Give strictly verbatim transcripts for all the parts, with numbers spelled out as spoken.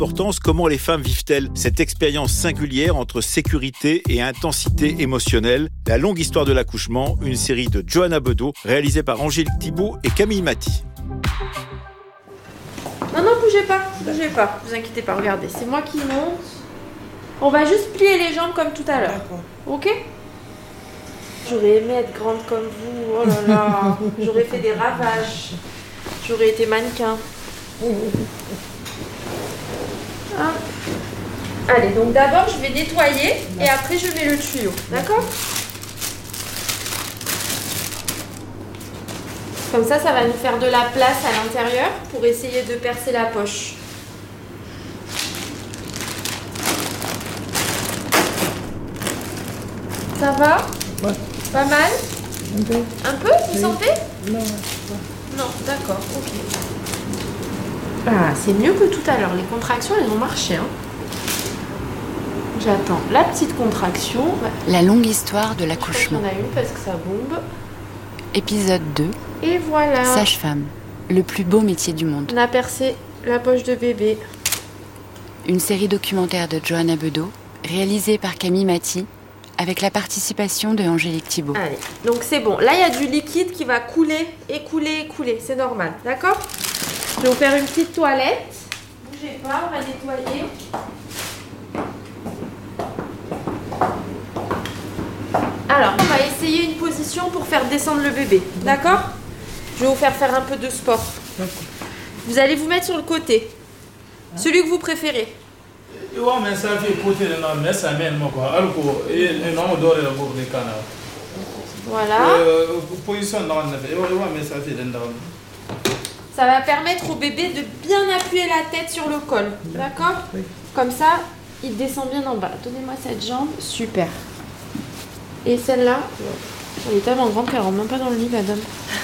importance, comment les femmes vivent-elles cette expérience singulière entre sécurité et intensité émotionnelle? La longue histoire de l'accouchement, une série de Johanna Bedeau, réalisée par Angélique Thibault et Camille Maty. Non, non, bougez pas, bougez pas, vous inquiétez pas, regardez, c'est moi qui monte. On va juste plier les jambes comme tout à l'heure. D'accord. Ok? J'aurais aimé être grande comme vous, oh là là. J'aurais fait des ravages. J'aurais été mannequin. Ah. Allez, donc d'abord je vais nettoyer et après je mets le tuyau. D'accord? Comme ça, ça va nous faire de la place à l'intérieur pour essayer de percer la poche. Ça va? Ouais. Pas mal? Un peu. Un peu? Vous oui. Sentez? Non. Non, d'accord, ok. Ah, c'est mieux que tout à l'heure. Les contractions, elles ont marché. Hein. J'attends la petite contraction. La longue histoire de l'accouchement. Il y en a une parce que ça bombe. Épisode deux. Et voilà. Sage-femme, le plus beau métier du monde. On a percé la poche de bébé. Une série documentaire de Johanna Bedeau, réalisée par Camille Maty, avec la participation de Angélique Thibault. Allez, donc c'est bon. Là, il y a du liquide qui va couler, écouler, écouler. C'est normal, d'accord? Je vais vous faire une petite toilette. Bougez pas, on va nettoyer. Alors, on va essayer une position pour faire descendre le bébé, d'accord? Je vais vous faire faire un peu de sport. Vous allez vous mettre sur le côté. Celui que vous préférez. Voilà. Ça va permettre au bébé de bien appuyer la tête sur le col. D'accord? Comme ça, il descend bien en bas. Donnez-moi cette jambe. Super. Et celle-là, elle est tellement grande qu'elle rentre même pas dans le lit, madame.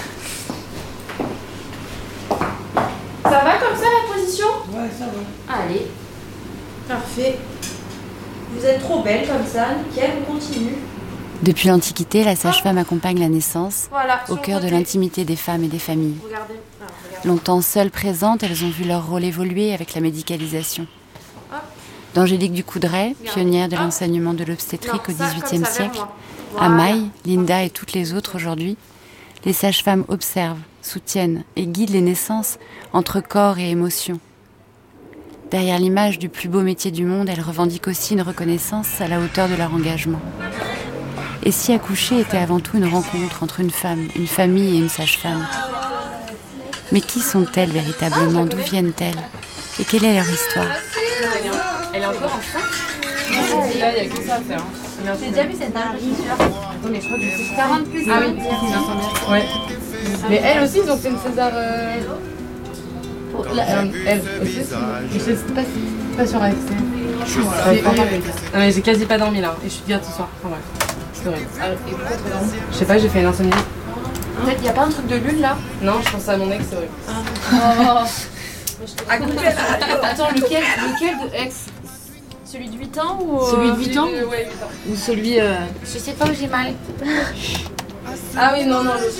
Ça va comme ça la position? Ouais, ça va. Allez. Parfait. Vous êtes trop belle comme ça, nickel, on continue. Depuis l'Antiquité, la sage-femme accompagne la naissance voilà, au cœur de l'intimité des femmes et des familles. Regardez. Alors, regardez. Longtemps seules présentes, elles ont vu leur rôle évoluer avec la médicalisation. Hop. D'Angélique Ducoudray, pionnière de Hop. l'enseignement de l'obstétrique non, au dix-huitième siècle, voilà. à Maï, Linda et toutes les autres aujourd'hui, les sages-femmes observent, soutiennent et guident les naissances entre corps et émotions. Derrière l'image du plus beau métier du monde, elles revendiquent aussi une reconnaissance à la hauteur de leur engagement. Et si accoucher était avant tout une rencontre entre une femme, une famille et une sage-femme? Mais qui sont-elles véritablement? D'où viennent-elles? Et quelle est leur histoire? Elle est encore enceinte? Là, il n'y a que ça à faire. Hein. J'ai déjà vu cette dame. Attends, mais je crois que c'est quarante plus. Ah oui, c'est une infirmière. Ouais. Mais elle aussi, ils ont fait une césar. Euh... La, euh, elle aussi, je sais pas, pas sûre avec ça. Non mais j'ai quasi pas dormi là, et je suis bien ce soir. Enfin bref, c'est horrible. Ah, et pourquoi tu dormi? Je sais pas, j'ai fait une insomnie. Peut-être y a pas un truc de lune là? Non, je pense à mon ex, c'est horrible. Ah. Oh. Attends, lequel, lequel de ex? Celui de huit ans ou... Euh... Celui de huit ans de, ouais, huit ans. Ou celui... Euh... Je sais pas où j'ai mal. Ah oui, non, non, le...